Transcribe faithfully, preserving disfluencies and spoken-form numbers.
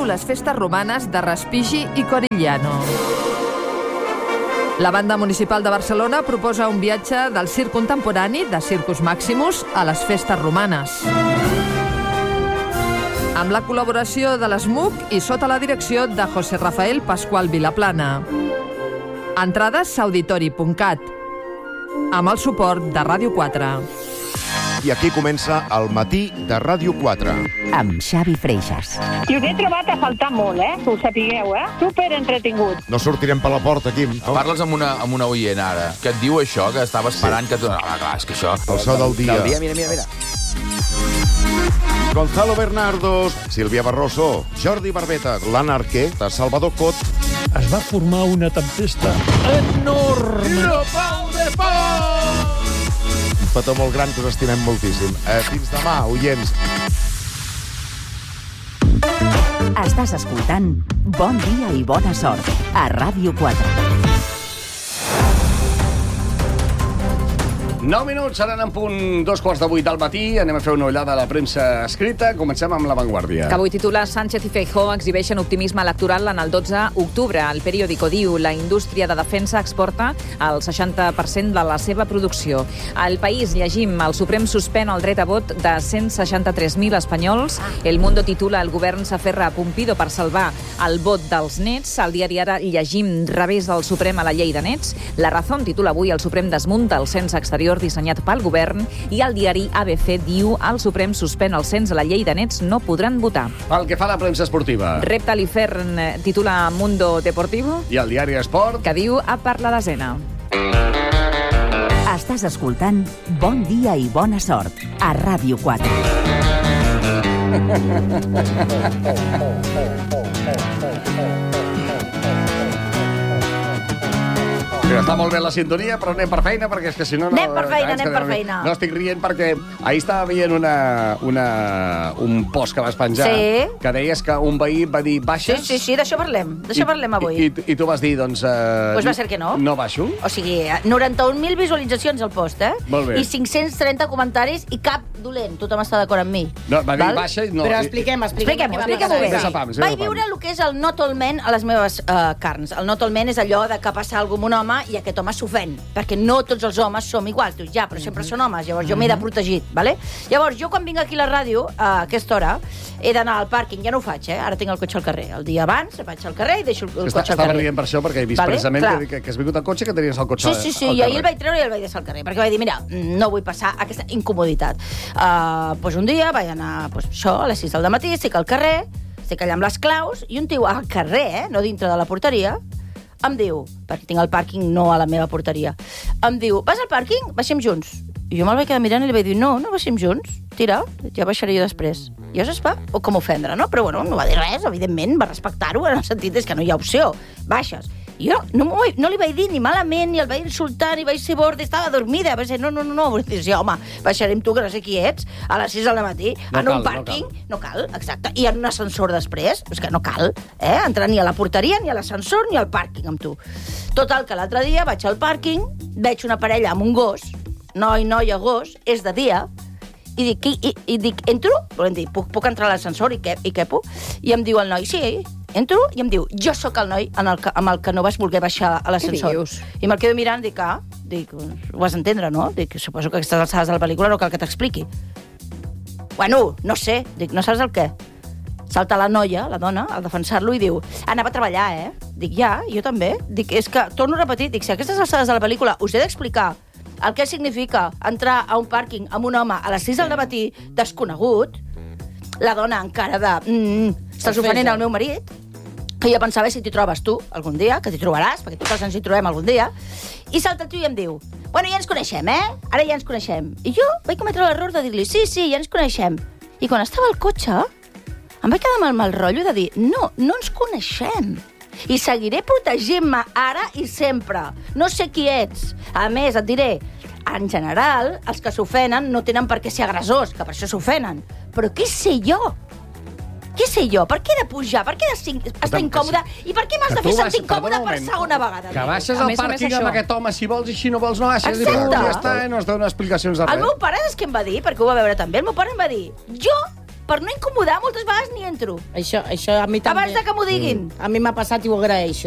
viu les festes romanes de Respighi i Corigliano. La Banda Municipal de Barcelona proposa un viatge del circ contemporani de Circus Maximus a les festes romanes. Amb la col·laboració de l'ESMUC i sota la direcció de José Rafael Pascual Vilaplana. Entrades a auditori punt cat, amb el suport de Ràdio quatre. I aquí comença el matí de Ràdio quatre. Amb Xavi Freixas. I us he trobat a faltar molt, eh? Que ho sapigueu, eh? Super entretingut. No sortirem per la porta, Quim. Parles amb una, amb una oient ara, que et diu això, que estava esperant sí. que tu... Ah, clar, és que això... El so del dia. Del dia, mira, mira, mira. Gonzalo Bernardos, Sílvia Barroso, Jordi Barbeta, l'Anarquer, de Salvador Cot. Es va formar una tempesta enorme. No pau de por! Un petó molt gran que us estimem moltíssim. Eh, fins demà, oients. Estàs escoltant Bon dia i bona sort a Ràdio quatre. nou minuts, seran en punt dos quarts de vuit del matí. Anem a fer una ullada a la premsa escrita. Comencem amb La Vanguardia. Que avui titula Sánchez i Feijóo exhibeixen optimisme electoral en el dotze d'octubre. El periòdico diu la indústria de defensa exporta el seixanta per cent de la seva producció. Al País llegim el Suprem suspèn el dret a vot de cent seixanta-tres mil espanyols. El Mundo titula el govern s'aferra a Pumpido per salvar el vot dels nets. Al diari Ara llegim revés del Suprem a la llei de nets. La Razón titula avui el Suprem desmunta el cens exterior dissenyat pel govern i el diari A B C diu el Suprem suspèn el cens a la llei de nets, no podran votar. El que fa la premsa esportiva. Repta l'Ifern titula Mundo Deportivo. I el diari Esport. Que diu a per la desena. Estàs escoltant Bon dia i bona sort a Ràdio quatre. Està molt bé la sintonia, però anem per feina, perquè és que si no... no anem per feina, anem per feina. No estic rient perquè ahir estava veient una, una, un post que vas penjar, sí. que deies que un veí va dir baixes... Sí, sí, sí, d'això parlem, d'això parlem avui. I, i, I tu vas dir, doncs... Eh, pues va ser que no. No baixo. O sigui, noranta-un mil visualitzacions al post, eh? Molt bé. I cinc-cents trenta comentaris i cap dolent. Tothom està d'acord amb mi. No, va dir Val? baixa i no... Però expliquem, expliquem, expliquem-ho bé. Més a pams, Vaig viure el que és el not all men a les meves uh, carns. El not all men és allò de que passa alguna cosa amb un home i aquest home s'ofèn, perquè no tots els homes som iguals. Tu, ja, però sempre són homes, llavors jo m'he de protegir, vale? Llavors, jo quan vinc aquí a la ràdio, a aquesta hora, he d'anar al pàrquing, ja no ho faig, eh? Ara tinc el cotxe al carrer. El dia abans vaig al carrer i deixo el Està, cotxe al estava carrer. rient per això, perquè he vist Vale? precisament Clar. que, que has vingut al cotxe, que tenies el cotxe Sí, sí, sí, al i carrer. ahir el vaig treure i el vaig deixar al carrer, perquè vaig dir, mira, no vull passar aquesta incomoditat. Uh, pues un dia vaig anar, pues, això, a les sis del matí, estic al carrer, estic allà amb les claus, i un tio al carrer, eh, no dintre de la porteria, em diu, perquè tinc el pàrquing no a la meva porteria, em diu, vas al pàrquing? Baixem junts. I jo me'l vaig quedar mirant i li vaig dir, no, no baixem junts, tira, ja baixaré jo després. I llavors es va, o com ofendre, no? Però bueno, no va dir res, evidentment, va respectar-ho, en el sentit és que no hi ha opció, baixes. I jo no, no li vaig dir ni malament, ni el vaig insultar, ni vaig ser borde, estava dormida, vaig dir, no, no, no, no, vull dir, sí, home, baixarem tu, que no sé qui ets, a les sis del matí, no en cal, un pàrquing, no cal. no cal, exacte, i en un ascensor després, és que no cal, eh, entrar ni a la porteria, ni a l'ascensor, ni al pàrquing amb tu. Total, que l'altre dia vaig al pàrquing, veig una parella amb un gos, noi, noia, gos, és de dia, i dic, i, i, i dic entro? Volem dir, puc, puc entrar a l'ascensor i, què, i quepo? I em diu el noi, sí, entro, i em diu, jo sóc el noi en el que, amb el que no vas voler baixar a l'ascensor. I me'l quedo mirant, dic, ah, dic, ho vas entendre, no? Dic, suposo que aquestes alçades de la pel·lícula no cal que t'expliqui. Bueno, no sé, dic, no saps el què? Salta la noia, la dona, al defensar-lo, i diu, anava a treballar, eh? Dic, ja, jo també. Dic, és que, torno a repetir, dic, si aquestes alçades de la pel·lícula us he d'explicar el que significa entrar a un pàrquing amb un home a les sis del matí desconegut, la dona encara de... Mm, estàs ofenent el meu marit, que jo pensava si t'hi trobes tu algun dia, que t'hi trobaràs, perquè tots ens hi trobem algun dia, i salta tu i em diu, bueno, ja ens coneixem, eh? Ara ja ens coneixem. I jo vaig cometre l'error de dir-li, sí, sí, ja ens coneixem. I quan estava al cotxe, em vaig quedar amb el mal rotllo de dir, no, no ens coneixem. I seguiré protegint-me ara i sempre. No sé qui ets. A més, et diré, en general, els que s'ofenen no tenen per què ser agressors, que per això s'ofenen. Però què sé jo? Què sé jo? Per què he de pujar? Per què he d'estar incòmode? I per què m'has de fer sentir incòmode per segona vegada? Que baixes al pàrquing amb aquest home, si vols, i si no vols, no baixes. Exacte. I ja està, eh? No es donen explicacions de res. El meu pare és que em va dir, perquè ho va veure també, el meu pare em va dir, jo per no incomodar, moltes vegades ni entro. Això, això a mi també... Abans de que m'ho diguin. A mi m'ha passat i ho agraeixo.